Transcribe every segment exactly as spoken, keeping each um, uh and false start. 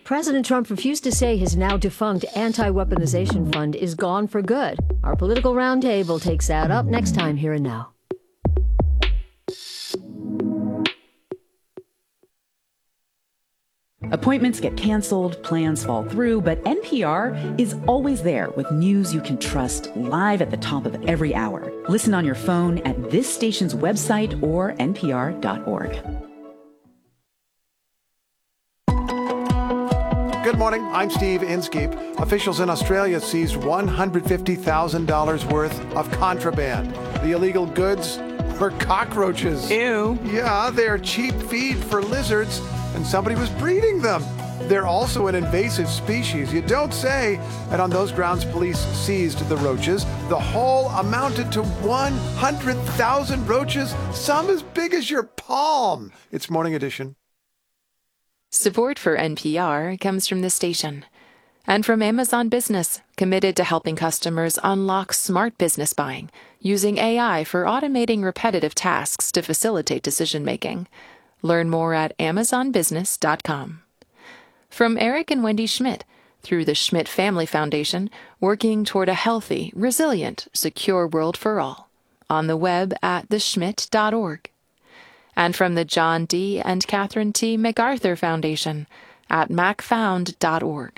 President Trump refused to say his now defunct anti-weaponization fund is gone for good. Our political roundtable takes that up next time here and now. Appointments get canceled, plans fall through, but N P R is always there with news you can trust live at the top of every hour. Listen on your phone at this station's website or N P R dot org. Good morning. I'm Steve Inskeep. Officials in Australia seized one hundred fifty thousand dollars worth of contraband. The illegal goods were cockroaches. Ew. Yeah, they're cheap feed for lizards, and somebody was breeding them. They're also an invasive species. You don't say. And on those grounds, police seized the roaches. The haul amounted to one hundred thousand roaches, some as big as your palm. It's Morning Edition. Support for N P R comes from this station and from Amazon Business, committed to helping customers unlock smart business buying using A I for automating repetitive tasks to facilitate decision-making. Learn more at amazon business dot com. From Eric and Wendy Schmidt, through the Schmidt Family Foundation, working toward a healthy, resilient, secure world for all. On the web at the schmidt dot org. And from the John D. and Catherine T. MacArthur Foundation at mac found dot org.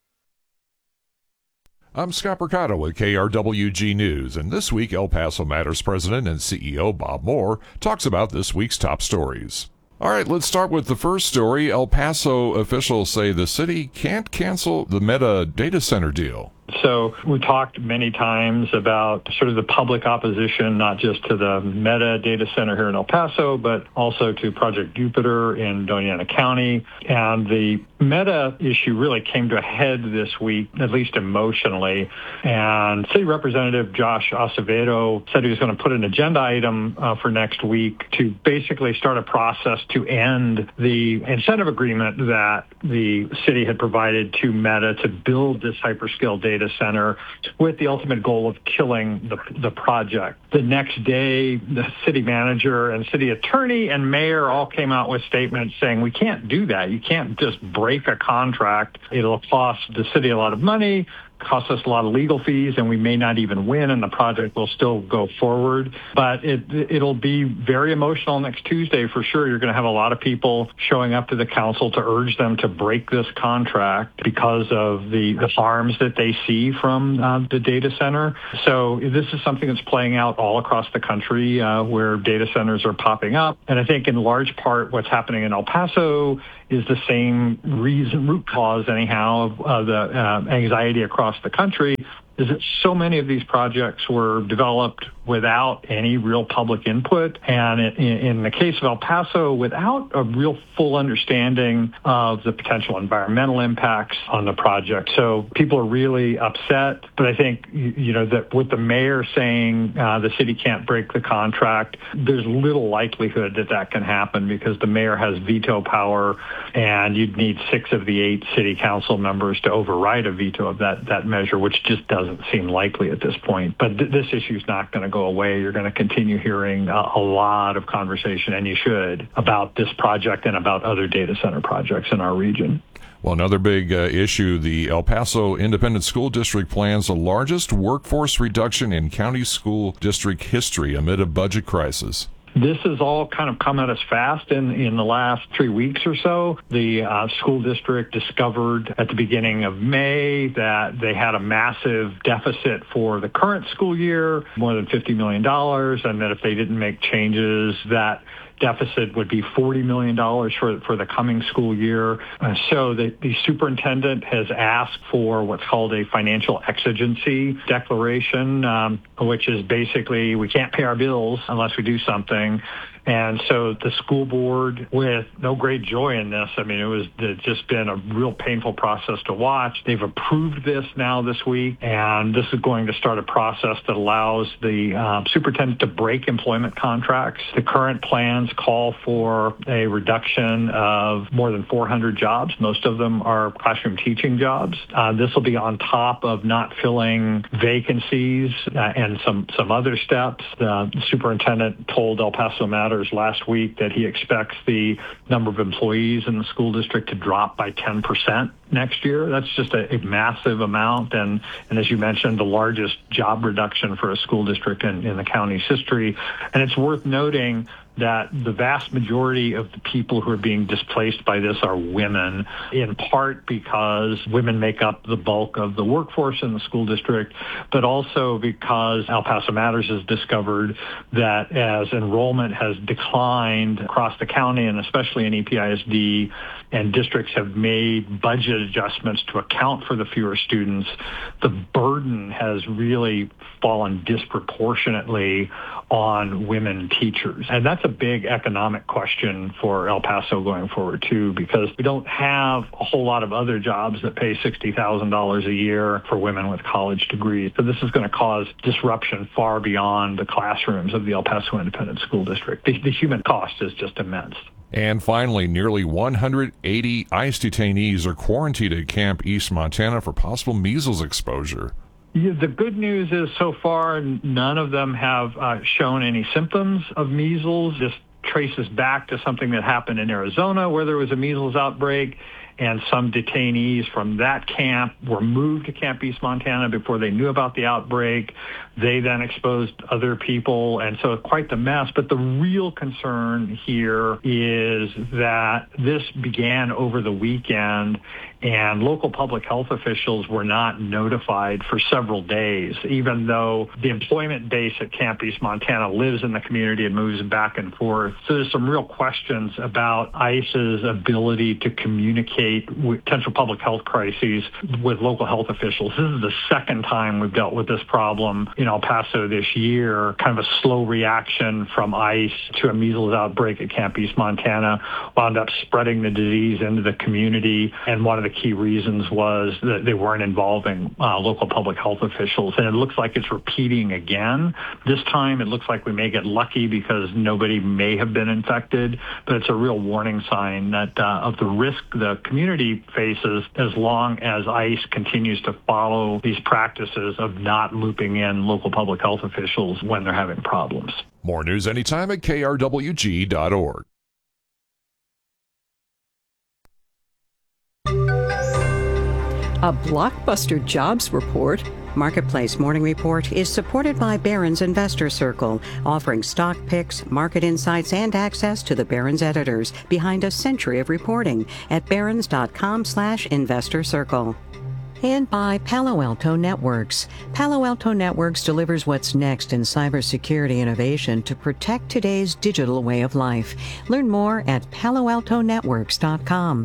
I'm Scott Mercado with K R W G News, and this week El Paso Matters President and C E O Bob Moore talks about this week's top stories. All right, let's start with the first story. El Paso officials say the city can't cancel the Meta data center deal. So we talked many times about sort of the public opposition, not just to the Meta data center here in El Paso, but also to Project Jupiter in Doña Ana County. And the Meta issue really came to a head this week, at least emotionally. And City Representative Josh Acevedo said he was going to put an agenda item uh, for next week to basically start a process to end the incentive agreement that the city had provided to Meta to build this hyperscale data center with the ultimate goal of killing the, the project. The next day, the city manager and city attorney and mayor all came out with statements saying, we can't do that. You can't just break a contract. It'll cost the city a lot of money, cost us a lot of legal fees, and we may not even win, and the project will still go forward. But it, it'll be very emotional next Tuesday for sure. You're going to have a lot of people showing up to the council to urge them to break this contract because of the, the harms that they see from uh, the data center. So this is something that's playing out all across the country uh, where data centers are popping up. And I think in large part what's happening in El Paso is the same reason, root cause anyhow, of uh, the uh, anxiety across the country, is that so many of these projects were developed without any real public input. And in, in the case of El Paso, without a real full understanding of the potential environmental impacts on the project. So people are really upset. But I think, you know, that with the mayor saying uh, the city can't break the contract, there's little likelihood that that can happen because the mayor has veto power and you'd need six of the eight city council members to override a veto of that, that measure, which just doesn't seem likely at this point. But th- this issue is not going to go away. You're going to continue hearing uh, a lot of conversation, and you should, about this project and about other data center projects in our region. Well, another big uh, issue, the El Paso Independent School District plans the largest workforce reduction in county school district history amid a budget crisis. This has all kind of come at us fast in, in the last three weeks or so. The uh, school district discovered at the beginning of May that they had a massive deficit for the current school year, more than fifty million dollars, and that if they didn't make changes, that deficit would be forty million dollars for, for the coming school year. Uh, so the, the superintendent has asked for what's called a financial exigency declaration, um, which is basically we can't pay our bills unless we do something. And so the school board, with no great joy in this, I mean, it was it's just been a real painful process to watch. They've approved this now this week, and this is going to start a process that allows the uh, superintendent to break employment contracts. The current plans call for a reduction of more than four hundred jobs. Most of them are classroom teaching jobs. Uh, this will be on top of not filling vacancies uh, and some, some other steps. The superintendent told El Paso Matters Matters last week that he expects the number of employees in the school district to drop by ten percent next year. That's just a, a massive amount. And, and as you mentioned, the largest job reduction for a school district in, in the county's history. And it's worth noting that the vast majority of the people who are being displaced by this are women, in part because women make up the bulk of the workforce in the school district, but also because El Paso Matters has discovered that as enrollment has declined across the county and especially in E P I S D, and districts have made budget adjustments to account for the fewer students, the burden has really fallen disproportionately on women teachers. And that's a big economic question for El Paso going forward, too, because we don't have a whole lot of other jobs that pay sixty thousand dollars a year for women with college degrees. So this is going to cause disruption far beyond the classrooms of the El Paso Independent School District. The, the human cost is just immense. And finally, nearly one hundred eighty ICE detainees are quarantined at Camp East Montana for possible measles exposure. Yeah, the good news is so far none of them have uh, shown any symptoms of measles. This traces back to something that happened in Arizona where there was a measles outbreak, and some detainees from that camp were moved to Camp East Montana before they knew about the outbreak. They then exposed other people, and so it's quite the mess. But the real concern here is that this began over the weekend, and local public health officials were not notified for several days, even though the employment base at Camp East Montana lives in the community and moves back and forth. So there's some real questions about ICE's ability to communicate with potential public health crises with local health officials. This is the second time we've dealt with this problem in El Paso this year, kind of a slow reaction from ICE to a measles outbreak at Camp East Montana, wound up spreading the disease into the community, and one of the key reasons was that they weren't involving uh, local public health officials. And it looks like it's repeating again. This time it looks like we may get lucky because nobody may have been infected, but it's a real warning sign that uh, of the risk the community faces as long as ICE continues to follow these practices of not looping in local public health officials when they're having problems. More news anytime at K R W G dot org. A blockbuster jobs report. Marketplace Morning Report is supported by Barron's Investor Circle, offering stock picks, market insights, and access to the Barron's editors behind a century of reporting at barrons.com slash investor circle. And by Palo Alto Networks. Palo Alto Networks delivers what's next in cybersecurity innovation to protect today's digital way of life. Learn more at palo alto networks dot com.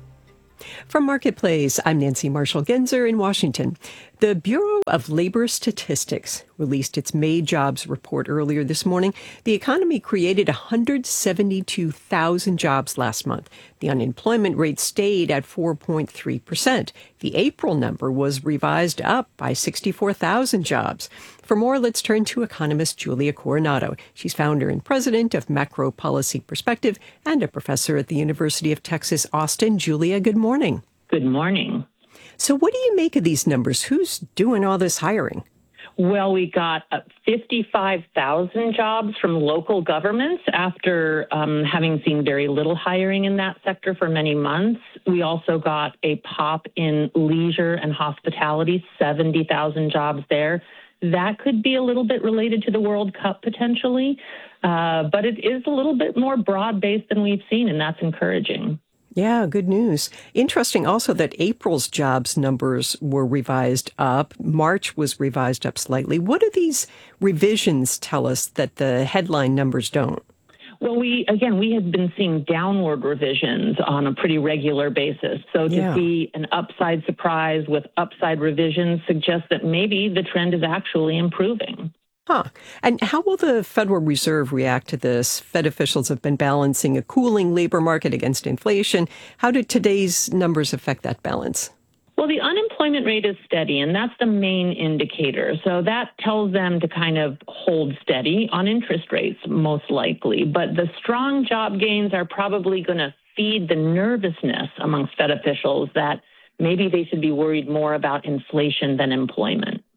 From Marketplace, I'm Nancy Marshall-Genzer in Washington. The Bureau of Labor Statistics released its May jobs report earlier this morning. The economy created one hundred seventy-two thousand jobs last month. The unemployment rate stayed at four point three percent. The April number was revised up by sixty-four thousand jobs. For more, let's turn to economist Julia Coronado. She's founder and president of Macro Policy Perspective and a professor at the University of Texas, Austin. Julia, good morning. Good morning. So what do you make of these numbers? Who's doing all this hiring? Well, we got fifty-five thousand jobs from local governments after um, having seen very little hiring in that sector for many months. We also got a pop in leisure and hospitality, seventy thousand jobs there. That could be a little bit related to the World Cup potentially, uh, but it is a little bit more broad-based than we've seen, and that's encouraging. Yeah, good news. Interesting also that April's jobs numbers were revised up. March was revised up slightly. What do these revisions tell us that the headline numbers don't? Well, we, again, we have been seeing downward revisions on a pretty regular basis. So to yeah. see an upside surprise with upside revisions suggests that maybe the trend is actually improving. Huh. And how will the Federal Reserve react to this? Fed officials have been balancing a cooling labor market against inflation. How did today's numbers affect that balance? Well, the unemployment rate is steady, and that's the main indicator. So that tells them to kind of hold steady on interest rates, most likely. But the strong job gains are probably going to feed the nervousness amongst Fed officials that maybe they should be worried more about inflation than employment.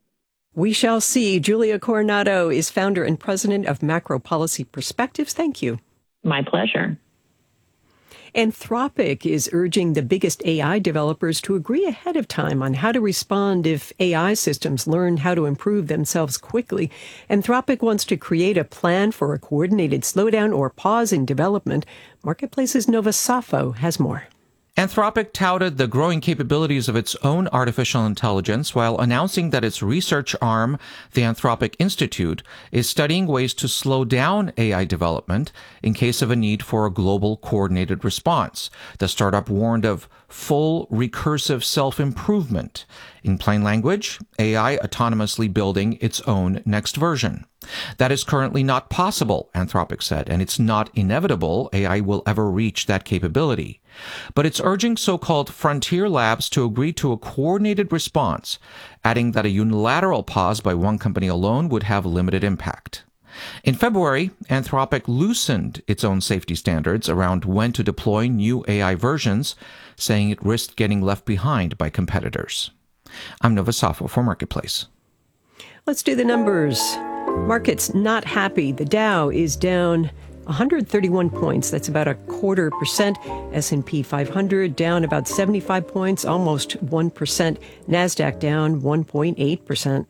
We shall see. Julia Coronado is founder and president of Macro Policy Perspectives. Thank you. My pleasure. Anthropic is urging the biggest A I developers to agree ahead of time on how to respond if A I systems learn how to improve themselves quickly. Anthropic wants to create a plan for a coordinated slowdown or pause in development. Marketplace's Nova Safo has more. Anthropic touted the growing capabilities of its own artificial intelligence while announcing that its research arm, the Anthropic Institute, is studying ways to slow down A I development in case of a need for a global coordinated response. The startup warned of full recursive self-improvement. In plain language, A I autonomously building its own next version. That is currently not possible, Anthropic said, and it's not inevitable A I will ever reach that capability. But it's urging so-called frontier labs to agree to a coordinated response, adding that a unilateral pause by one company alone would have limited impact. In February, Anthropic loosened its own safety standards around when to deploy new A I versions, saying it risked getting left behind by competitors. I'm Nova Safo for Marketplace. Let's do the numbers. Markets not happy. The Dow is down one hundred thirty-one points. That's about a quarter percent. S and P five hundred down about seventy-five points, almost one percent. NASDAQ down one point eight percent.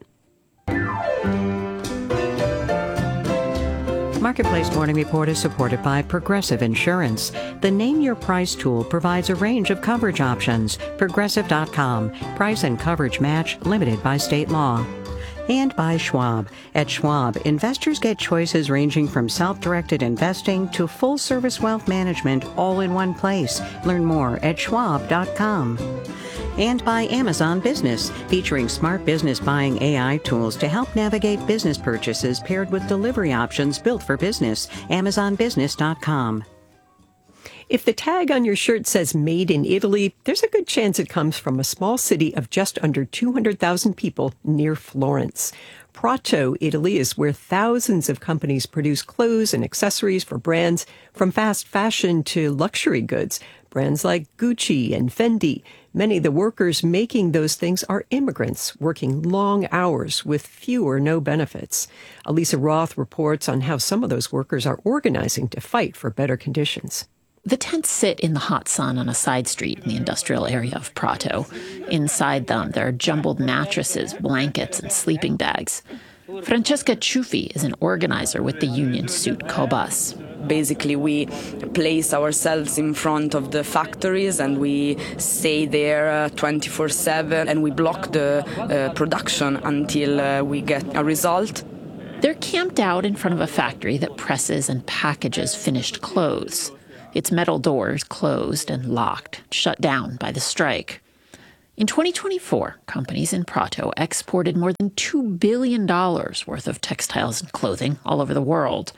Marketplace Morning Report is supported by Progressive Insurance. The Name Your Price tool provides a range of coverage options. Progressive dot com. Price and coverage match limited by state law. And by Schwab. At Schwab, investors get choices ranging from self-directed investing to full-service wealth management all in one place. Learn more at schwab dot com. And by Amazon Business, featuring smart business buying A I tools to help navigate business purchases paired with delivery options built for business. amazon business dot com. If the tag on your shirt says Made in Italy, there's a good chance it comes from a small city of just under two hundred thousand people near Florence. Prato, Italy, is where thousands of companies produce clothes and accessories for brands from fast fashion to luxury goods, brands like Gucci and Fendi. Many of the workers making those things are immigrants working long hours with few or no benefits. Elisa Roth reports on how some of those workers are organizing to fight for better conditions. The tents sit in the hot sun on a side street in the industrial area of Prato. Inside them, there are jumbled mattresses, blankets, and sleeping bags. Francesca Ciuffi is an organizer with the union suit Cobas. Basically, we place ourselves in front of the factories and we stay there uh, twenty-four seven and we block the uh, production until uh, we get a result. They're camped out in front of a factory that presses and packages finished clothes. Its metal doors closed and locked, shut down by the strike. In twenty twenty-four, companies in Prato exported more than two billion dollars worth of textiles and clothing all over the world.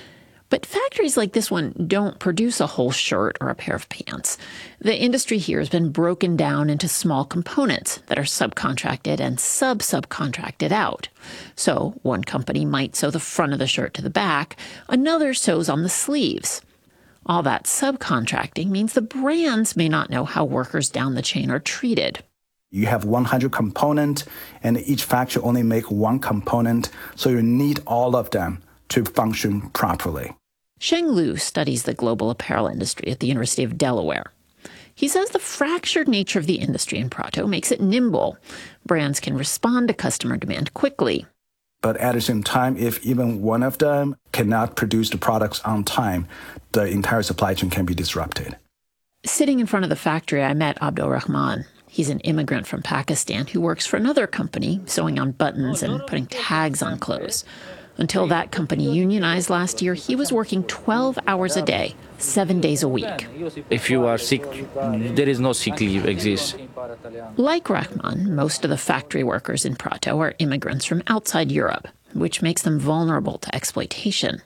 But factories like this one don't produce a whole shirt or a pair of pants. The industry here has been broken down into small components that are subcontracted and sub-subcontracted out. So one company might sew the front of the shirt to the back, another sews on the sleeves. All that subcontracting means the brands may not know how workers down the chain are treated. You have one hundred components, and each factory only make one component, so you need all of them to function properly. Sheng Lu studies the global apparel industry at the University of Delaware. He says the fractured nature of the industry in Prato makes it nimble. Brands can respond to customer demand quickly. But at the same time, if even one of them cannot produce the products on time, the entire supply chain can be disrupted. Sitting in front of the factory, I met Abdul Rahman. He's an immigrant from Pakistan who works for another company, sewing on buttons and putting tags on clothes. Until that company unionized last year, he was working twelve hours a day, seven days a week. If you are sick, there is no sick leave exists. Like Rahman, most of the factory workers in Prato are immigrants from outside Europe, which makes them vulnerable to exploitation.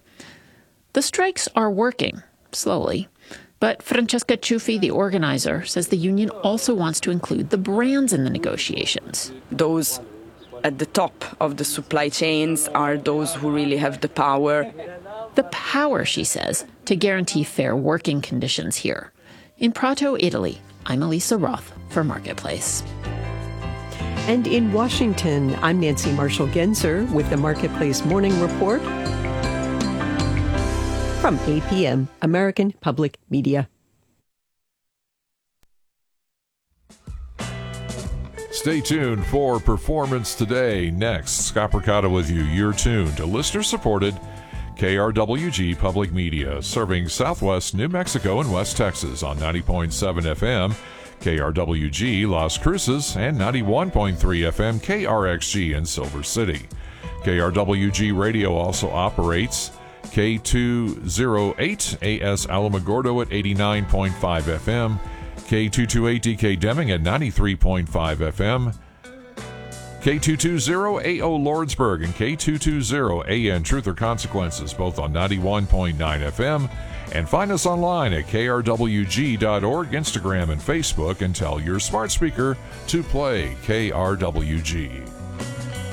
The strikes are working, slowly. But Francesca Ciuffi, the organizer, says the union also wants to include the brands in the negotiations. Those at the top of the supply chains are those who really have the power. The power, she says, to guarantee fair working conditions here. In Prato, Italy, I'm Elisa Roth for Marketplace. And in Washington, I'm Nancy Marshall Genzer with the Marketplace Morning Report from A P M, American Public Media. Stay tuned for Performance Today. Next, Scott Percotta with you. You're tuned to listener-supported K R W G Public Media, serving Southwest New Mexico and West Texas on ninety point seven F M, K R W G Las Cruces, and ninety-one point three F M K R X G in Silver City. K R W G Radio also operates K two oh eight A S Alamogordo at eighty-nine point five F M, K two twenty-eight D K Deming at ninety-three point five F M, K two twenty A O Lordsburg and K two twenty A N Truth or Consequences, both on ninety-one point nine F M. And find us online at K R W G dot org, Instagram and Facebook, and tell your smart speaker to play K R W G.